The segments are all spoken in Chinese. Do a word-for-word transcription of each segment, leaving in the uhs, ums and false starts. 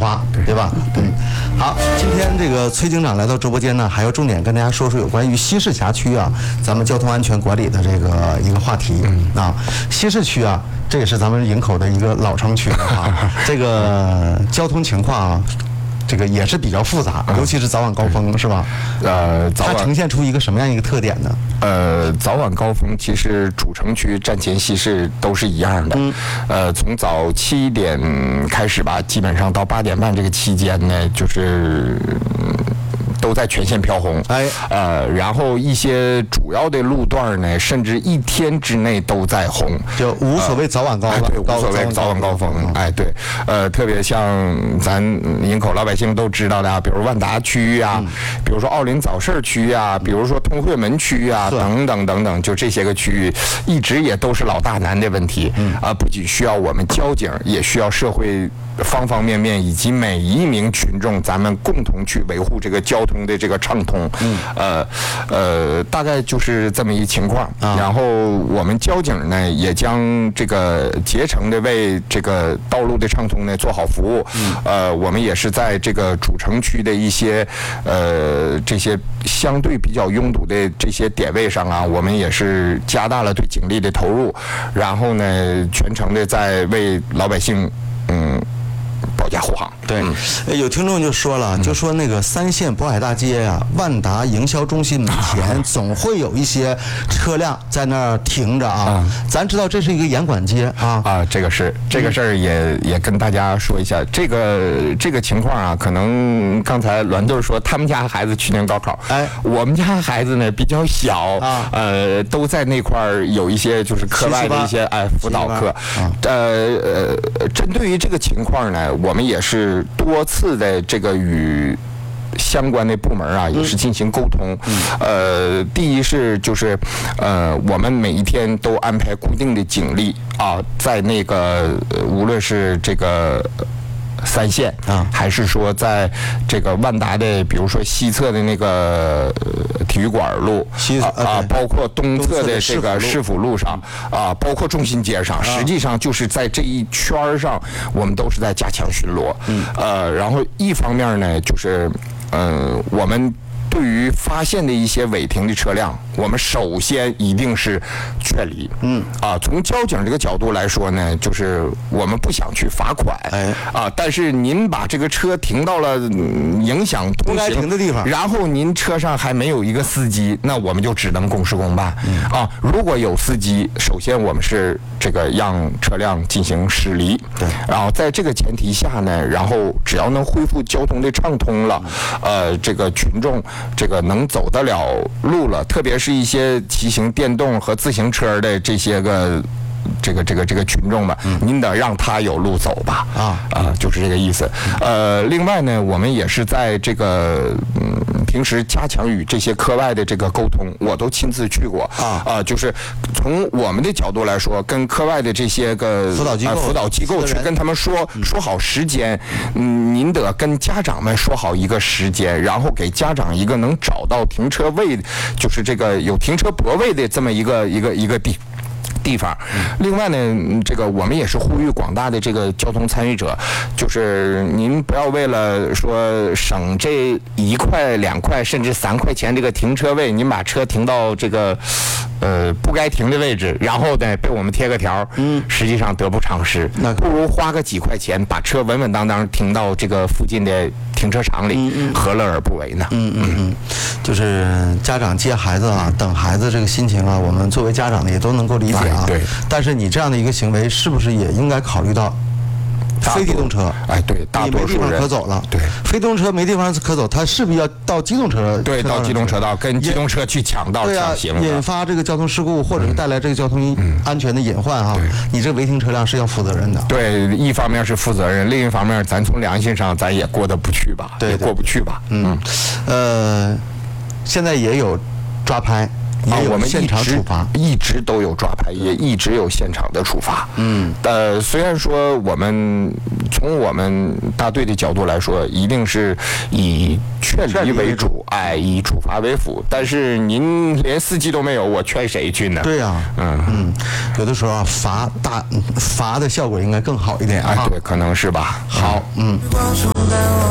花，对吧？嗯，好，今天这个崔警长来到直播间呢，还要重点跟大家说说有关于西市辖区啊，咱们交通安全管理的这个一个话题啊。西市区啊，这也是咱们营口的一个老城区了啊，这个交通情况啊。这个也是比较复杂，尤其是早晚高峰，是吧？ 呃，早晚它呈现出一个什么样一个特点呢？ 呃，早晚高峰其实主城区站前西市都是一样的。嗯。呃，从早七点开始吧，基本上到八点半这个期间呢，就是。都在全线飘红，哎，呃，然后一些主要的路段呢，甚至一天之内都在红， 就无所谓早晚高了， 对，无所谓早晚高峰，哎，对，呃，特别像咱营口老百姓都知道的啊，比如万达区啊，比如说奥林早市区啊，比如说通惠门区啊，等等等等，就这些个区域，一直也都是老大难的问题，啊，不仅需要我们交警，也需要社会方方面面以及每一名群众，咱们共同去维护这个交通的这个畅通。嗯，呃，呃，大概就是这么一情况。啊、然后我们交警呢，也将这个竭诚的为这个道路的畅通呢做好服务。嗯，呃，我们也是在这个主城区的一些呃这些相对比较拥堵的这些点位上啊，我们也是加大了对警力的投入，然后呢，全程的在为老百姓嗯。保驾护航。 对，嗯、有听众就说了，就说那个三线渤海大街呀、啊，万达营销中心前总会有一些车辆在那儿停着啊。啊咱知道这是一个严管街啊。 啊，这个是这个事儿也、嗯、也跟大家说一下，这个这个情况啊，可能刚才栾队说他们家孩子去年高考，哎，我们家孩子呢比较小，啊、呃，都在那块儿有一些就是课外的一些哎辅导课，啊、呃呃，针对于这个情况呢，我们也是。多次的这个与相关的部门啊，也是进行沟通。嗯、呃，第一是就是，呃，我们每一天都安排固定的警力啊，在那个无论是这个。三线啊，还是说在这个万达的，比如说西侧的那个体育馆路，西啊，啊包括东侧的这个市府路上啊，包括中心街上，实际上就是在这一圈上，我们都是在加强巡逻。嗯，呃，然后一方面呢，就是嗯、呃，我们。对于发现的一些违停的车辆，我们首先一定是劝离。嗯啊，从交警这个角度来说呢，就是我们不想去罚款，哎啊，但是您把这个车停到了影响通行停的地方， 然后您车上还没有一个司机，那我们就只能公事公办。嗯啊，如果有司机，首先我们是这个让车辆进行驶离，对，然后在这个前提下呢，然后只要能恢复交通的畅通了，呃，这个群众。这个能走得了路了，特别是一些骑行电动和自行车的这些个这个这个这个群众吧，嗯、您得让他有路走吧，啊啊，就是这个意思。呃，另外呢，我们也是在这个嗯平时加强与这些课外的这个沟通，我都亲自去过啊啊，就是从我们的角度来说，跟课外的这些个辅导机构、呃、 辅导机构去跟他们说、嗯、说好时间，嗯，您得跟家长们说好一个时间，然后给家长一个能找到停车位，就是这个有停车泊位的这么一个一个一个地。地方，另外呢，这个我们也是呼吁广大的这个交通参与者，就是您不要为了说省这一块两块甚至三块钱这个停车位，您把车停到这个呃不该停的位置，然后呢被我们贴个条，嗯，实际上得不偿失。那不如花个几块钱，把车稳稳当当停到这个附近的停车场里，嗯嗯何乐而不为呢？ 嗯嗯嗯，就是家长接孩子啊，等孩子这个心情啊，我们作为家长的也都能够理解啊。 对， 但是你这样的一个行为，是不是也应该考虑到非机动车？ 哎，对，大多数人没地方可走了。 对， 非机动车没地方可走，它势必要到机动车。 对，到机动车道跟机动车去抢道抢行， 引发这个交通事故，或者是带来这个交通安全的隐患哈。你这违停车辆是要负责任的。 对，一方面是负责任，另一方面咱从良心上咱也过得不去吧？ 对， 过不去吧？ 嗯，呃，现在也有抓拍。 啊，我们现场处罚一直都有抓拍，也一直有现场的处罚。嗯，呃，虽然说我们从我们大队的角度来说，一定是以劝离为主，哎，以处罚为辅。但是您连司机都没有，我劝谁去呢？ 对呀、啊，嗯嗯，有的时候啊，罚大罚的效果应该更好一点啊。 哎，对，可能是吧。 好，嗯。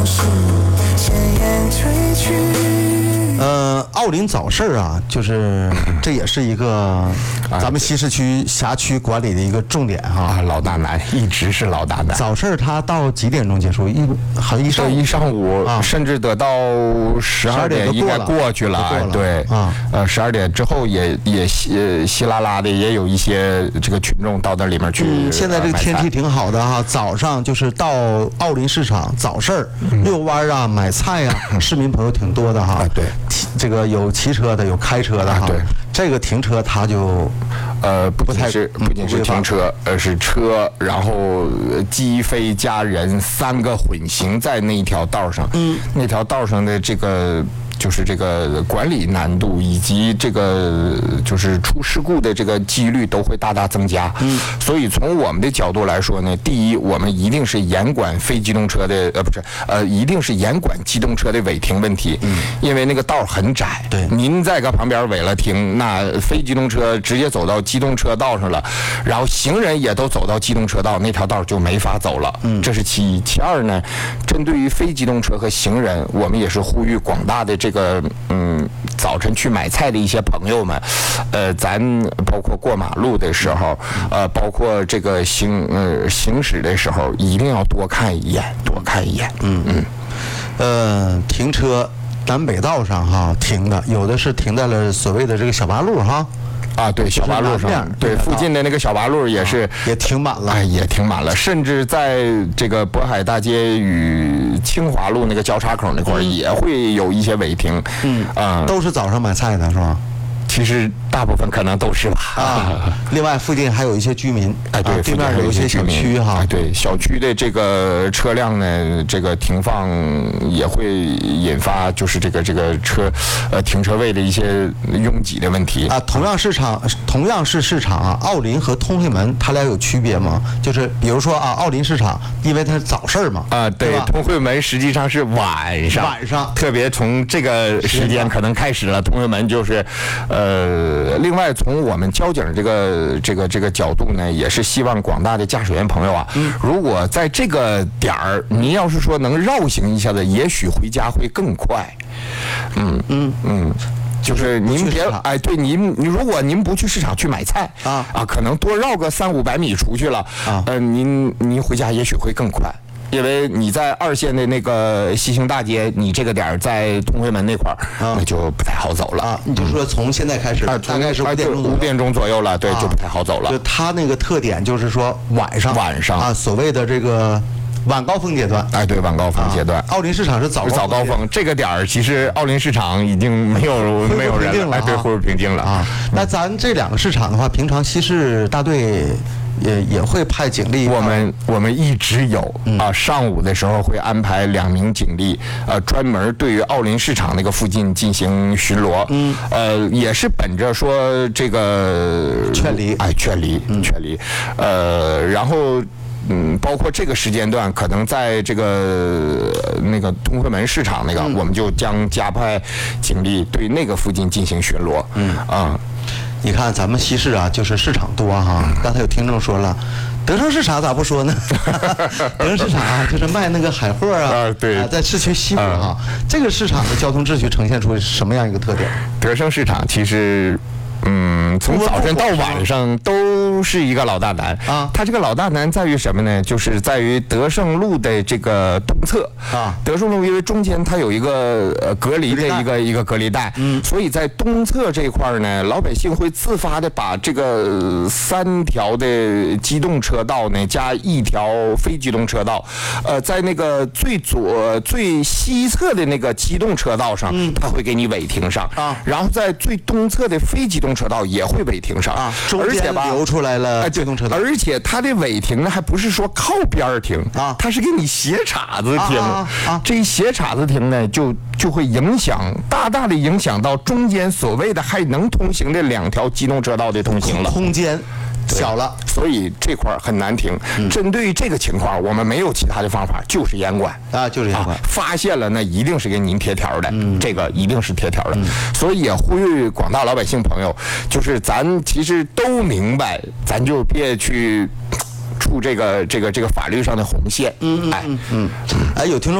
呃，奥林早市啊，就是这也是一个咱们西市区辖区管理的一个重点哈。 啊，老大难，一直是老大难。 早市它到几点钟结束？一好像一上一上午，啊、甚至得到十二点应该过去了。 了对啊，呃，十二点之后也也稀稀拉拉的，也有一些这个群众到那里面去、嗯。 现在这个天气挺好的哈，早上就是到奥林市场早市、嗯、遛弯啊、买菜啊，市民朋友挺多的哈。 啊，对。 这个有骑车的，有开车的哈。 对， 这个停车它就， 呃，不仅是不仅是停车，而是车，然后机飞加人三个混行在那一条道上。嗯，那条道上的这个。就是这个管理难度以及这个就是出事故的这个几率都会大大增加。嗯，所以从我们的角度来说呢，第一，我们一定是严管非机动车的，呃，不是，呃，一定是严管机动车的违停问题。嗯，因为那个道很窄。 对， 您在个旁边违了停，那非机动车直接走到机动车道上了，然后行人也都走到机动车道，那条道就没法走了。嗯，这是其一。其二呢，针对于非机动车和行人，我们也是呼吁广大的这个。这个嗯，早晨去买菜的一些朋友们，呃，咱包括过马路的时候，呃，包括这个行呃行驶的时候，一定要多看一眼，多看一眼。嗯嗯， 呃，停车南北道上哈停的，有的是停在了所谓的这个小八路哈。 啊，对，小八路上，对，附近的那个小八路也是、啊、 也停满了， 哎，也停满了，甚至在这个渤海大街与清华路那个交叉口那块儿也会有一些违停， 嗯啊、呃，都是早上买菜的是吧？ 其实大部分可能都是吧。 啊，另外附近还有一些居民， 哎，对， 啊、对面有一些小区哈、 哎，对，小区的这个车辆呢，这个停放也会引发就是这个这个车，呃，停车位的一些拥挤的问题。 啊，同样市场，同样是市场啊，奥林和通惠门它俩有区别吗？就是比如说啊，奥林市场因为它是早市嘛， 啊，对，通惠门实际上是晚上， 晚上， 特别从这个时间可能开始了，通惠门就是，呃。呃，另外从我们交警这个这个这个角度呢，也是希望广大的驾驶员朋友啊，嗯、如果在这个点儿，您要是说能绕行一下子，也许回家会更快。嗯嗯嗯。就是您别哎，对您，你如果您不去市场去买菜啊啊，可能多绕个三五百米出去了啊，呃，您您回家也许会更快。因为你在二线的那个西兴大街，你这个点儿在通惠门那块儿，啊、那就不太好走了啊。你就说从现在开始， 啊、 大概是五点钟五点钟左右了，对， 啊、 就不太好走了。 就它那个特点就是说晚上晚上啊，所谓的这个晚高峰阶段， 哎，对，晚高峰阶段。 啊、奥林市场是早早高峰，这个点儿其实奥林市场已经没有没有人了，哎，对，恢复平静了啊。那咱这两个市场的话，平常西市大队。也也会派警力， 我们我们一直有、嗯、啊，上午的时候会安排两名警力，呃，专门对于奥林市场那个附近进行巡逻，嗯，呃，也是本着说这个劝离， 哎，劝离，嗯、劝离，呃，然后。嗯，包括这个时间段，可能在这个那个通惠门市场那个，嗯、我们就将加派警力对那个附近进行巡逻。嗯啊， 你看咱们西市啊，就是市场多哈。嗯、刚才有听众说了，德胜市场咋不说呢？德胜市场啊，就是卖那个海货啊， 啊对啊，在市区西部哈、嗯，这个市场的交通秩序呈现出什么样一个特点？ 德胜市场其实。嗯，从早晨到晚上都是一个老大难啊。它这个老大难在于什么呢？就是在于德胜路的这个东侧啊。德胜路因为中间它有一个呃隔离的一个一个隔离带，嗯，所以在东侧这一块呢，老百姓会自发的把这个三条的机动车道呢加一条非机动车道，呃，在那个最左最西侧的那个机动车道上，嗯，它会给你违停上啊，然后在最东侧的非机动车道也会违停上啊， 而且吧留出来了机动车道， 而且它的违停呢还不是说靠边停啊，它是给你斜岔子停啊，啊这一斜岔子停呢就就会影响大大的影响到中间所谓的还能通行的两条机动车道的通行了， 空间小了， 所以这块很难停。嗯、针对于这个情况，我们没有其他的方法，就是严管啊，就是严管。 啊、发现了那一定是给您贴条的，嗯、这个一定是贴条的。嗯、所以也呼吁广大老百姓朋友，就是咱其实都明白，咱就别去触这个这个这个法律上的红线。嗯哎嗯嗯，哎，有听众。